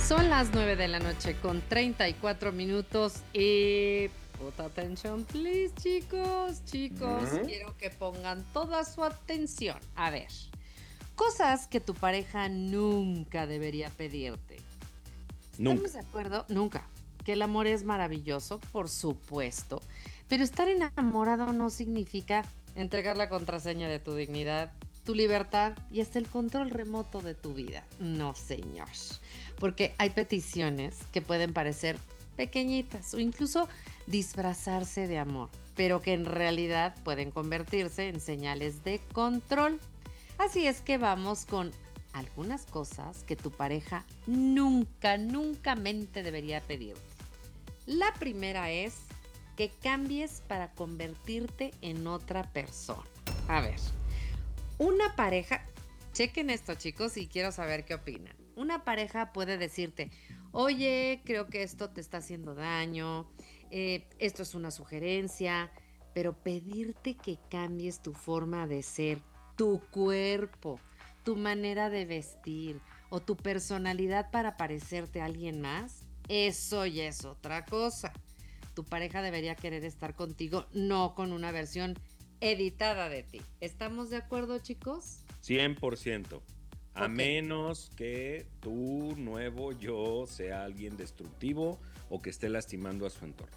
Son las 9 de la noche con 34 minutos y... Put attention, please, chicos. Quiero que pongan toda su atención. A ver, cosas que tu pareja nunca debería pedirte. Nunca. ¿Estamos de acuerdo? Nunca. Que el amor es maravilloso, por supuesto. Pero estar enamorado no significa entregar la contraseña de tu dignidad, tu libertad y hasta el control remoto de tu vida. No, señor. Porque hay peticiones que pueden parecer pequeñitas o incluso disfrazarse de amor, pero que en realidad pueden convertirse en señales de control. Así es que vamos con algunas cosas que tu pareja nunca mente debería pedirte. La primera es que cambies para convertirte en otra persona. A ver, una pareja, chequen esto chicos y quiero saber qué opinan. Una pareja puede decirte, oye, creo que esto te está haciendo daño, esto es una sugerencia, pero pedirte que cambies tu forma de ser, tu cuerpo, tu manera de vestir o tu personalidad para parecerte a alguien más, eso ya es otra cosa. Tu pareja debería querer estar contigo, no con una versión editada de ti. ¿Estamos de acuerdo, chicos? 100%. A Ok. menos que tu nuevo yo sea alguien destructivo o que esté lastimando a su entorno.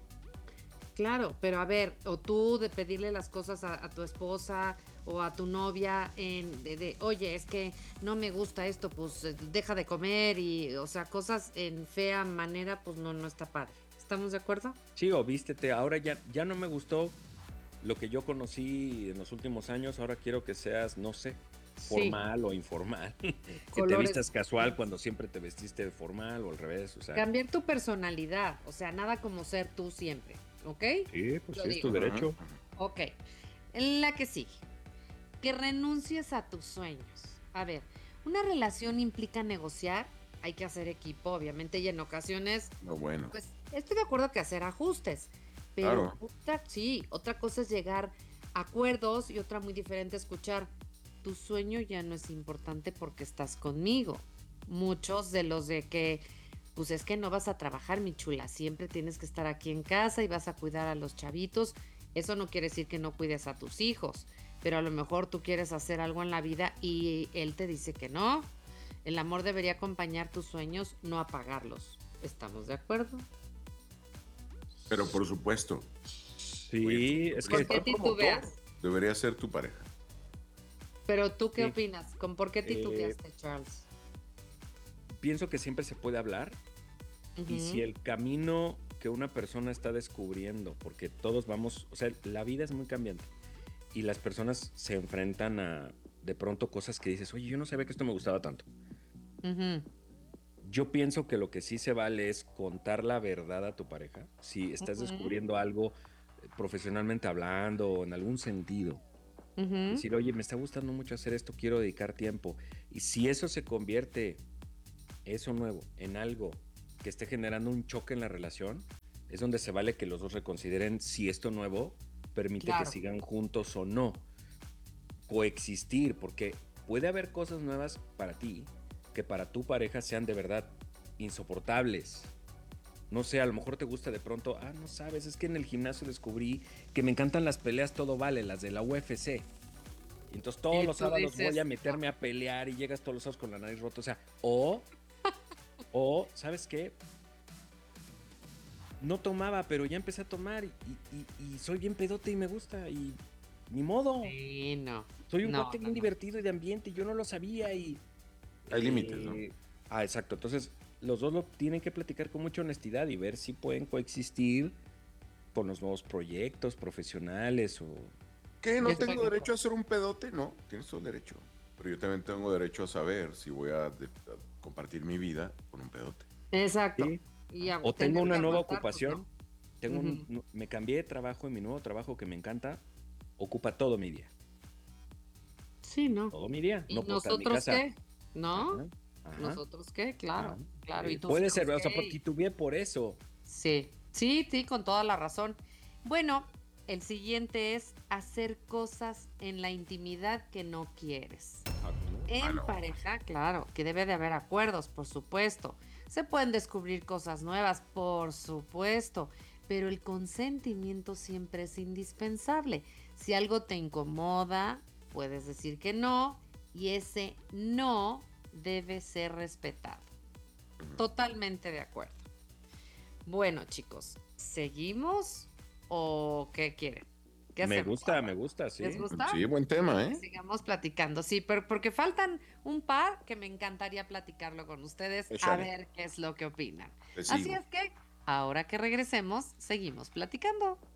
Claro, pero a ver, o tú de pedirle las cosas a tu esposa o a tu novia oye, es que no me gusta esto, pues deja de comer y, o sea, cosas en fea manera, pues no está padre. ¿Estamos de acuerdo? Sí, o vístete. Ahora ya no me gustó lo que yo conocí en los últimos años. Ahora quiero que seas, no sé, Sí, formal o informal. Que te colores. vistas casual cuando siempre te vestiste formal o al revés. O sea, Cambiar tu personalidad, o sea, nada como ser tú siempre, ¿ok? sí, pues Yo sí, es tu digo. derecho. Ok. La que sigue. Que renuncies a tus sueños. A ver, una relación implica negociar, hay que hacer equipo, obviamente, y en ocasiones, No, bueno, pues estoy de acuerdo que hacer ajustes, pero claro. otra cosa es llegar a acuerdos y otra muy diferente escuchar, tu sueño ya no es importante porque estás conmigo. Muchos de los de que, pues es que no vas a trabajar, mi chula, siempre tienes que estar aquí en casa y vas a cuidar a los chavitos. Eso no quiere decir que no cuides a tus hijos, pero a lo mejor tú quieres hacer algo en la vida y él te dice que no. El amor debería acompañar tus sueños, no apagarlos. ¿Estamos de acuerdo? Pero por supuesto, oye, Sí, tu es ¿Por que qué principal promotor titubeas? debería ser tu pareja. Pero tú qué sí, opinas? ¿Con por qué eh, titubeaste, Charles? pienso que siempre se puede hablar. Y si Ujú. el camino que una persona está descubriendo, porque todos vamos, o sea, la vida es muy cambiante y las personas se enfrentan a de pronto cosas que dices, oye, yo no sabía que esto me gustaba tanto. Ujú, Yo pienso que lo que sí se vale es contar la verdad a tu pareja. Si estás ujú, descubriendo algo profesionalmente hablando o en algún sentido, ujú. decir, oye, me está gustando mucho hacer esto, quiero dedicar tiempo. Y si eso se convierte, eso nuevo, en algo que esté generando un choque en la relación, es donde se vale que los dos reconsideren si esto nuevo permite que Claro, sigan juntos o no. Coexistir, porque puede haber cosas nuevas para ti que para tu pareja sean de verdad insoportables. No sé, a lo mejor te gusta de pronto, no sabes, es que en el gimnasio descubrí que me encantan las peleas todo vale, las de la UFC. Y entonces todos y los tú sábados voy a dices, no. meterme a pelear y llegas todos los sábados con la nariz rota. O sea, ¿sabes qué? No tomaba, pero ya empecé a tomar y soy bien pedote y me gusta y ni modo. Sí, no, Soy un no, cuate no, bien no. divertido y de ambiente y yo no lo sabía y... Hay límites, ¿no? Exacto. Entonces, los dos lo tienen que platicar con mucha honestidad y ver si pueden coexistir con los nuevos proyectos profesionales o... ¿Qué? No ¿No sé. tengo derecho a ser un pedote? No, tienes todo el derecho. Pero yo también tengo derecho a saber si voy a compartir mi vida con un pedote. Exacto. Sí. Y O tengo tener que una nueva aguantar, pues no. ocupación. Ujú. Me cambié de trabajo y mi nuevo trabajo que me encanta ocupa todo mi día. Sí, no. Todo mi día. ¿Y No puedo estar en mi nosotros casa. qué? ¿No? Ajá, ajá, ¿Nosotros qué? ajá. Claro, claro. ¿Y tus Puede ser, hijos o sea, qué? por titubeé por eso. Sí, sí, sí, con toda la razón. Bueno, el siguiente es hacer cosas en la intimidad que no quieres. Ah, En no. pareja, claro, que debe de haber acuerdos, por supuesto. Se pueden descubrir cosas nuevas, por supuesto, pero el consentimiento siempre es indispensable. Si algo te incomoda, puedes decir que no y ese no debe ser respetado. Totalmente de acuerdo. Bueno, chicos, ¿seguimos o qué quieren? ¿Qué Me hacemos? gusta, ¿Les sí. gusta? Sí, buen tema, Que ¿eh? sigamos platicando. Sí, pero porque faltan un par que me encantaría platicarlo con ustedes, a Échale, ver qué es lo que opinan. te Así sigo. es que, ahora que regresemos, seguimos platicando.